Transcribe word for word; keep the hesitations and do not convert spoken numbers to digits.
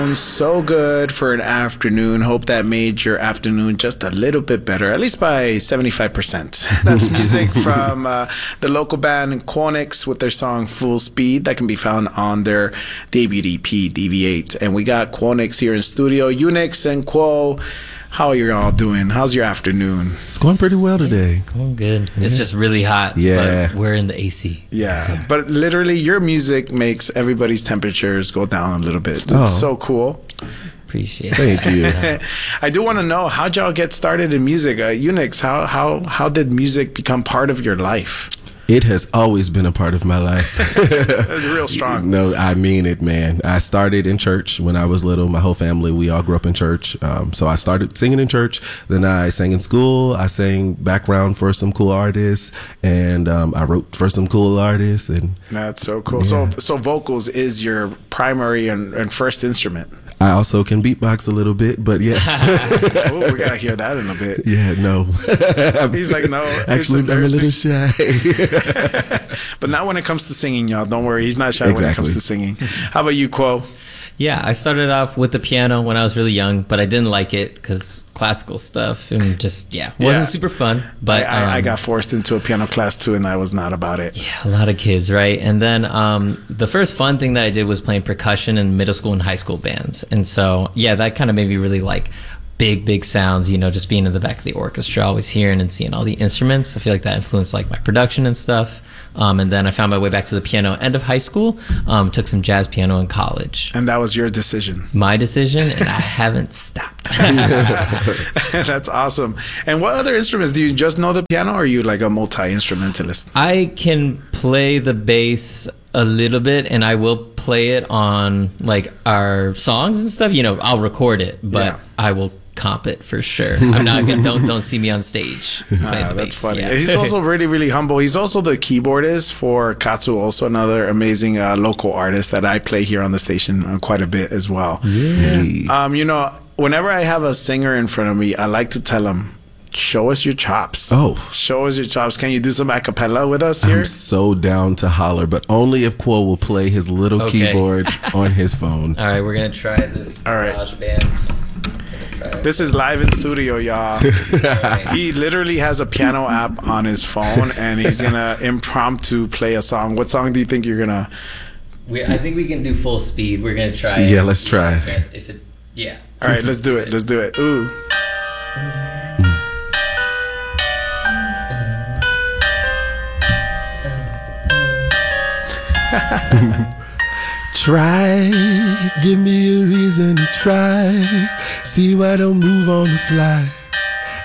So good for an afternoon. Hope that made your afternoon just a little bit better, at least by seventy-five percent. That's music from uh, the local band Quonix with their song Full Speed that can be found on their debut E P, D V eight. And we got Quonix here in studio. Unix and Quo, how are you all doing? How's your afternoon? It's going pretty well today. Going good. It's just really hot. Yeah. But we're in the A C. Yeah. So. But literally, your music makes everybody's temperatures go down a little bit. It's Oh. so cool. Appreciate it. Thank you. I do want to know, how'd y'all get started in music? Uh, Unix, how, how, how did music become part of your life? It has always been a part of my life. That's real strong. No, I mean it, man. I started in church when I was little. My whole family, we all grew up in church. Um, so I started singing in church. Then I sang in school. I sang background for some cool artists, and um, I wrote for some cool artists. And That's so cool. Yeah. So, so vocals is your primary and, and first instrument. I also can beatbox a little bit, but yes. Oh, we gotta hear that in a bit. Yeah, no. He's like, no. it's Actually, I'm a little embarrassing. shy. But not when it comes to singing, y'all. Don't worry, he's not shy when it Exactly. comes to singing. How about you, Quo? Yeah, I started off with the piano when I was really young, but I didn't like it because classical stuff and just, yeah, wasn't Yeah. super fun. But I, I, I um, got forced into a piano class too, and I was not about it. yeah, a lot of kids, right? And then um, the first fun thing that I did was playing percussion in middle school and high school bands. And so, yeah, that kind of made me really like big, big sounds, you know, just being in the back of the orchestra, always hearing and seeing all the instruments. I feel like that influenced like my production and stuff. Um, and then I found my way back to the piano end of high school, um, took some jazz piano in college. And that was your decision. My decision, and I haven't stopped. That's awesome. And what other instruments? Do you just know the piano, or are you like a multi-instrumentalist? I can play the bass a little bit, and I will play it on like our songs and stuff. You know, I'll record it, but Yeah. I will comp it for sure. I'm not gonna don't don't see me on stage playing Ah, the that's bass. funny. Yeah. He's also really, really humble. He's also the keyboardist for Katsu, also another amazing uh, local artist that I play here on the station uh, quite a bit as well. Hey. Um, you know, whenever I have a singer in front of me, I like to tell them, show us your chops. Oh. Show us your chops. Can you do some a cappella with us here? I'm so down to holler, but only if Quo will play his little Okay. keyboard on his phone. All right, we're gonna try this. All right. Garage band. Gonna try it. This is live in studio, y'all. He literally has a piano app on his phone, and he's gonna impromptu play a song. What song do you think you're gonna? We, I think we can do full speed. We're gonna try. Yeah, it. let's try. Yeah, If it, yeah. All right, let's do it. Let's do it. Ooh. Try, give me a reason to try. See why I don't move on the fly.